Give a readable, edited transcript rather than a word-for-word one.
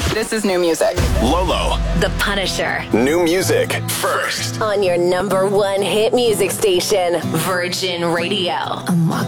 This is new music. Lolo. The Punisher. New music first. On your number one hit music station, Virgin Radio.